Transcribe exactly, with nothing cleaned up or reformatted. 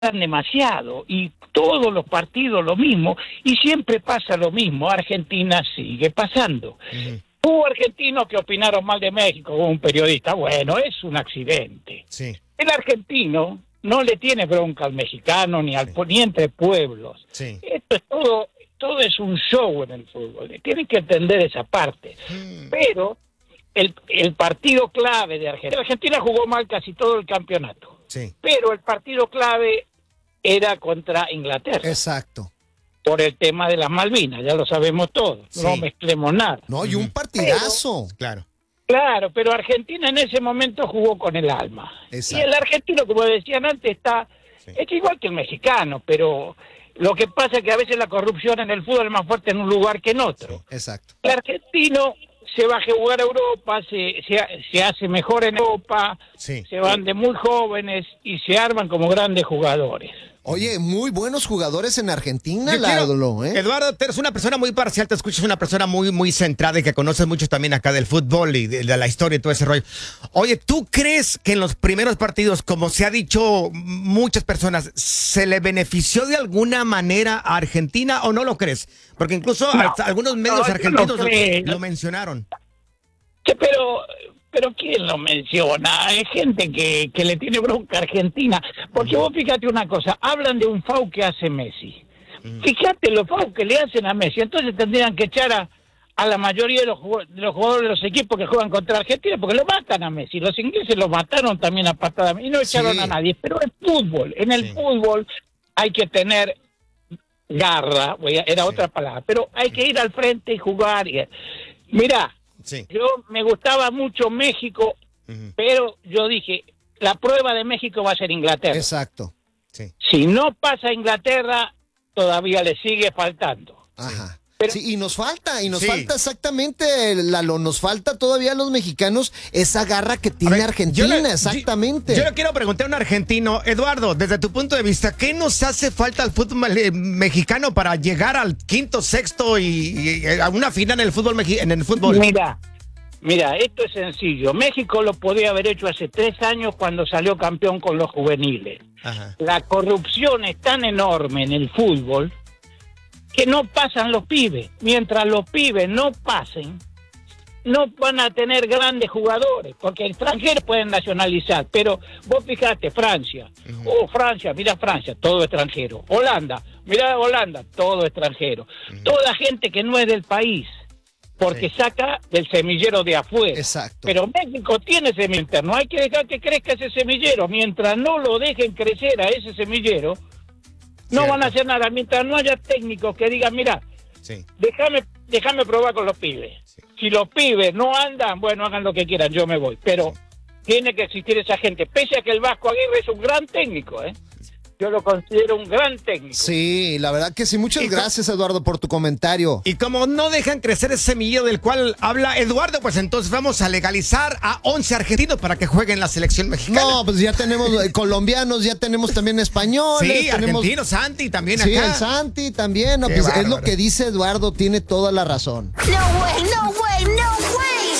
demasiado y todos los partidos lo mismo y siempre pasa lo mismo. Argentina sigue pasando. Uh-huh. Hubo argentinos que opinaron mal de México, hubo un periodista, bueno, es un accidente. Sí. El argentino no le tiene bronca al mexicano ni al sí. ni entre pueblos. Sí. Esto es todo, todo es un show en el fútbol. Tienen que entender esa parte. Mm. Pero el, el partido clave de Argentina, Argentina jugó mal casi todo el campeonato. Sí. Pero el partido clave era contra Inglaterra. Exacto. Por el tema de las Malvinas, ya lo sabemos todos. Sí. No mezclemos nada. No, y un partidazo. Pero, claro. Claro, pero Argentina en ese momento jugó con el alma. Exacto. Y el argentino, como decían antes, está sí. es igual que el mexicano, pero lo que pasa es que a veces la corrupción en el fútbol es más fuerte en un lugar que en otro. Sí, exacto. El argentino se va a jugar a Europa, se, se, se hace mejor en Europa, sí. se van de muy jóvenes y se arman como grandes jugadores. Oye, muy buenos jugadores en Argentina, Yo quiero, Lalo, ¿eh? Eduardo, eres una persona muy parcial, te escuchas una persona muy, muy centrada y que conoces mucho también acá del fútbol y de, de la historia y todo ese rollo. Oye, ¿tú crees que en los primeros partidos, como se ha dicho muchas personas, se le benefició de alguna manera a Argentina o no lo crees? Porque incluso no, algunos medios no, argentinos lo, lo mencionaron. Sí, pero... Pero ¿quién lo menciona? Hay gente que, que le tiene bronca a Argentina. Porque vos fíjate una cosa, hablan de un foul que hace Messi. Mm. Fíjate los fouls que le hacen a Messi. Entonces tendrían que echar a, a la mayoría de los, de los jugadores de los equipos que juegan contra Argentina, porque lo matan a Messi. Los ingleses lo mataron también a patadas y no echaron sí. a nadie. Pero en fútbol, en el sí. fútbol hay que tener garra, era sí. otra palabra, pero hay que ir al frente y jugar. Y, mirá, sí. yo me gustaba mucho México, uh-huh. pero yo dije, la prueba de México va a ser Inglaterra. Exacto. Sí. Si no pasa Inglaterra, todavía le sigue faltando. Ajá. Pero, sí, y nos falta, y nos sí. falta exactamente, Lalo, nos falta todavía a los mexicanos esa garra que tiene ver, Argentina, yo le, exactamente. Yo, yo le quiero preguntar a un argentino, Eduardo, desde tu punto de vista, ¿qué nos hace falta al fútbol mexicano para llegar al quinto, sexto y, y a una final en el fútbol en el fútbol? Mira, mira, esto es sencillo. México lo podía haber hecho hace tres años cuando salió campeón con los juveniles. Ajá. La corrupción es tan enorme en el fútbol que no pasan los pibes. Mientras los pibes no pasen, no van a tener grandes jugadores, porque extranjeros pueden nacionalizar, pero vos fijate, Francia, uh-huh. oh, Francia, mira Francia, todo extranjero. Holanda, mira Holanda, todo extranjero. Uh-huh. Toda gente que no es del país, porque sí. saca del semillero de afuera. Exacto. Pero México tiene semillero interno, hay que dejar que crezca ese semillero. Mientras no lo dejen crecer a ese semillero, no Cierto. van a hacer nada. Mientras no haya técnicos que digan, mira, sí. déjame déjame probar con los pibes. Sí. Si los pibes no andan, bueno, hagan lo que quieran, yo me voy. Pero sí. tiene que existir esa gente. Pese a que el Vasco Aguirre es un gran técnico, ¿eh? Yo lo considero un gran técnico. Sí, la verdad que sí. Muchas gracias, Eduardo, por tu comentario. Y como no dejan crecer ese semillero del cual habla Eduardo, pues entonces vamos a legalizar a once argentinos para que jueguen la selección mexicana. No, pues ya tenemos colombianos, ya tenemos también españoles. Sí, tenemos... argentinos, Santi también sí, acá. Sí, el Santi también. No, pues es lo que dice Eduardo, tiene toda la razón. No way, no